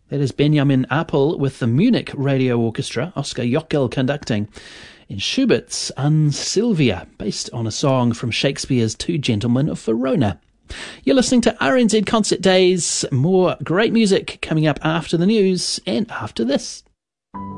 That is Benjamin Apel with the Munich Radio Orchestra, Oskar Jockel conducting, in Schubert's An Sylvia, based on a song from Shakespeare's Two Gentlemen of Verona. You're listening to RNZ Concert Days. More great music coming up after the news and after this.